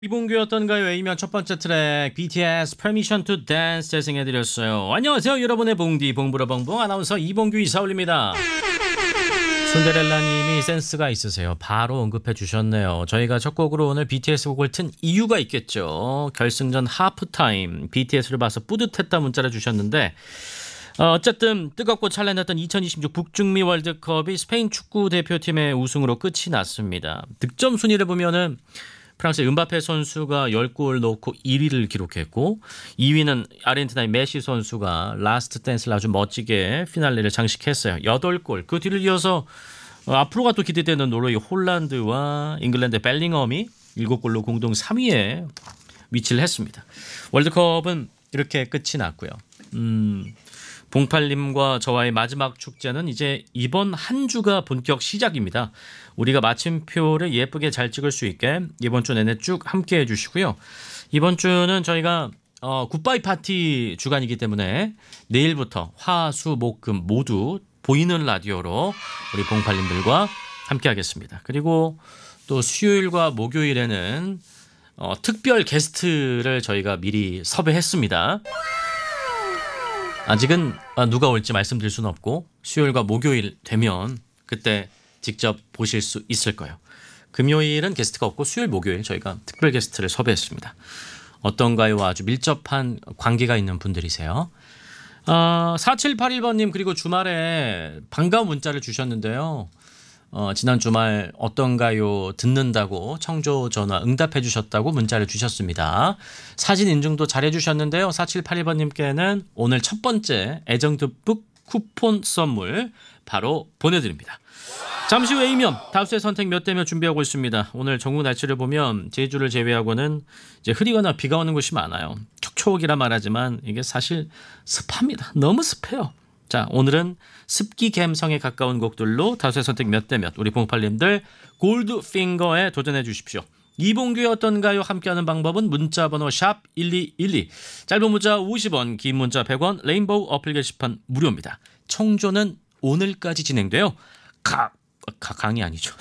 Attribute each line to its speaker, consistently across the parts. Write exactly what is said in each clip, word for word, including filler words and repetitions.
Speaker 1: 이봉규였던가요? A면 첫 번째 트랙 비티에스 Permission to Dance 재생해드렸어요. 안녕하세요 여러분의 봉디 봉부라봉봉 아나운서 이봉규 이사 올립니다. 순데렐라님이 센스가 있으세요. 바로 언급해 주셨네요. 저희가 첫 곡으로 오늘 비티에스 곡을 튼 이유가 있겠죠. 결승전 하프타임 비티에스를 봐서 뿌듯했다 문자를 주셨는데 어, 어쨌든 뜨겁고 찬란했던 이천이십육 북중미 월드컵이 스페인 축구 대표팀의 우승으로 끝이 났습니다. 득점 순위를 보면은 프랑스의 음바페 선수가 십 골 넣고 일 위를 기록했고 이 위는 아르헨티나의 메시 선수가 라스트 댄스를 아주 멋지게 피날레를 장식했어요. 여덟 골. 그 뒤를 이어서 앞으로가 또 기대되는 노르웨이 홀란드와 잉글랜드의 벨링엄이 일곱 골로 공동 삼 위에 위치를 했습니다. 월드컵은 이렇게 끝이 났고요. 음, 봉팔님과 저와의 마지막 축제는 이제 이번 한 주가 본격 시작입니다. 우리가 마침표를 예쁘게 잘 찍을 수 있게 이번 주 내내 쭉 함께해 주시고요. 이번 주는 저희가 어, 굿바이 파티 주간이기 때문에 내일부터 화, 수, 목, 금 모두 보이는 라디오로 우리 봉팔님들과 함께하겠습니다. 그리고 또 수요일과 목요일에는 어, 특별 게스트를 저희가 미리 섭외했습니다. 아직은 누가 올지 말씀드릴 수는 없고 수요일과 목요일 되면 그때 직접 보실 수 있을 거예요. 금요일은 게스트가 없고 수요일, 목요일 저희가 특별 게스트를 섭외했습니다. 어떤가요? 아주 밀접한 관계가 있는 분들이세요. 어, 사칠팔일 번님 그리고 주말에 반가운 문자를 주셨는데요. 어, 지난 주말 어떤가요? 듣는다고 청조 전화 응답해 주셨다고 문자를 주셨습니다. 사진 인증도 잘해 주셨는데요. 사칠팔일 번님께는 오늘 첫 번째 애정 듬뿍 쿠폰 선물 바로 보내드립니다. 잠시 후 A면 다수의 선택 몇 대면 준비하고 있습니다. 오늘 전국 날씨를 보면 제주를 제외하고는 이제 흐리거나 비가 오는 곳이 많아요. 촉촉이라 말하지만 이게 사실 습합니다. 너무 습해요. 자, 오늘은 습기 갬성에 가까운 곡들로 다수의 선택 몇 대 몇 우리 봉팔님들 골드핑거에 도전해 주십시오. 이봉규의 어떤가요? 함께하는 방법은 문자번호 샵 일이일이 짧은 문자 오십 원 긴 문자 백 원 레인보우 어플 게시판 무료입니다. 청조는 오늘까지 진행돼요. 가, 가 강이 아니죠.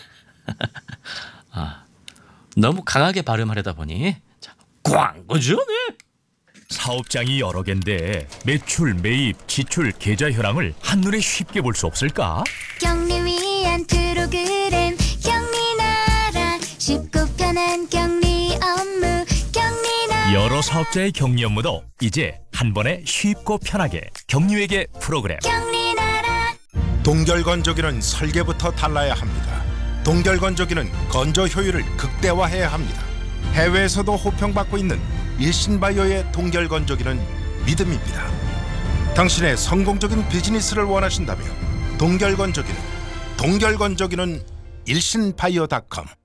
Speaker 1: 아, 너무 강하게 발음하려다 보니 자, 광고죠. 네.
Speaker 2: 사업장이 여러 갠데 매출, 매입, 지출, 계좌 현황을 한눈에 쉽게 볼 수 없을까?
Speaker 3: 경리 위한 프로그램 경리나라 쉽고 편한 경리 업무 경리나라
Speaker 2: 여러 사업자의 격리 업무도 이제 한 번에 쉽고 편하게 경리회계 프로그램.
Speaker 3: 경리나라
Speaker 4: 동결건조기는 설계부터 달라야 합니다. 동결건조기는 건조 효율을 극대화해야 합니다. 해외에서도 호평받고 있는 일신바이오의 동결건조기는 믿음입니다. 당신의 성공적인 비즈니스를 원하신다면 동결건조기는 동결건조기는 일신바이오 닷컴